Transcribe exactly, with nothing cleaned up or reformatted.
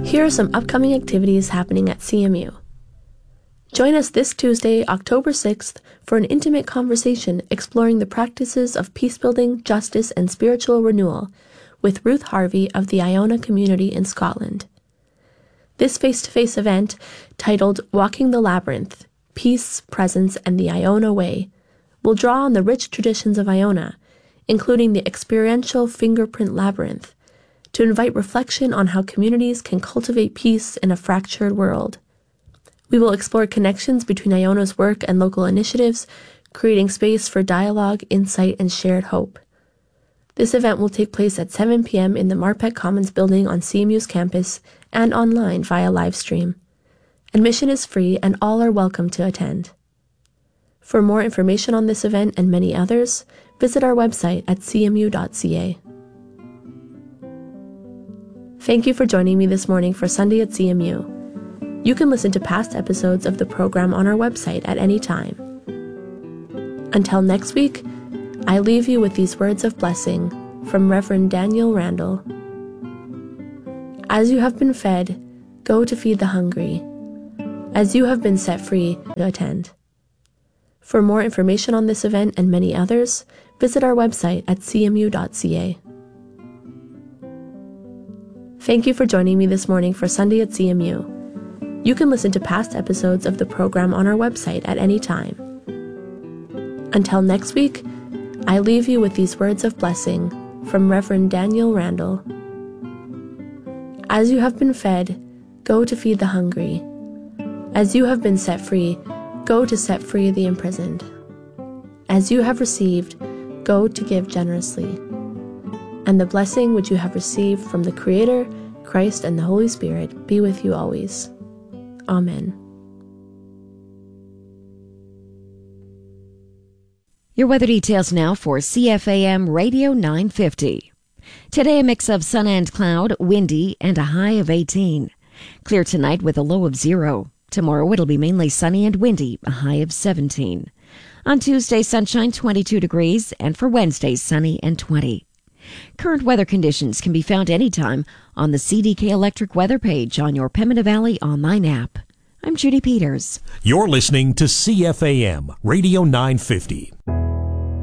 Here are some upcoming activities happening at C M U. Join us this Tuesday, October sixth, for an intimate conversation exploring the practices of peacebuilding, justice, and spiritual renewal with Ruth Harvey of the Iona community in Scotland. This face-to-face event, titled Walking the Labyrinth, Peace, Presence, and the Iona Way, will draw on the rich traditions of Iona, including the experiential fingerprint labyrinth, to invite reflection on how communities can cultivate peace in a fractured world. We will explore connections between Iona's work and local initiatives, creating space for dialogue, insight, and shared hope. This event will take place at seven p.m. in the Marpeck Commons building on C M U's campus and online via live stream. Admission is free and all are welcome to attend. For more information on this event and many others, visit our website at c m u dot c a. Thank you for joining me this morning for Sunday at C M U. You can listen to past episodes of the program on our website at any time. Until next week, I leave you with these words of blessing from Reverend Daniel Randall. As you have been fed, go to feed the hungry. As you have been set free, attend. For more information on this event and many others, visit our website at c m u dot c a. Thank you for joining me this morning for Sunday at C M U. You can listen to past episodes of the program on our website at any time. Until next week, I leave you with these words of blessing from Reverend Daniel Randall. As you have been fed, go to feed the hungry. As you have been set free, go to set free the imprisoned. As you have received, go to give generously. And the blessing which you have received from the Creator, Christ, and the Holy Spirit be with you always. Amen. Your weather details now for C F A M Radio nine fifty. Today a mix of sun and cloud, windy, and a high of eighteen. Clear tonight with a low of zero. Tomorrow it'll be mainly sunny and windy, a high of seventeen. On Tuesday, sunshine, twenty-two degrees, and for Wednesday, sunny and twenty. Current weather conditions can be found anytime on the C D K Electric weather page on your Pembina Valley online app. I'm Judy Peters. You're listening to C F A M Radio nine fifty.